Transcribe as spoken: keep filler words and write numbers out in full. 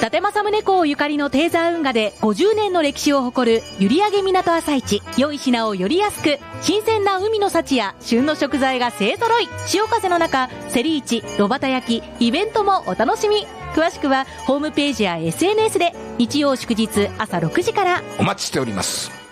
立政宗公ゆかりのテーザー運河でごじゅうねんの歴史を誇る閖上港朝市。良い品をより安く、新鮮な海の幸や旬の食材が勢揃い。潮風の中、競り市、炉端焼き、イベントもお楽しみ。詳しくはホームページや エスエヌエス で日曜祝日朝ろくじからお待ちしております。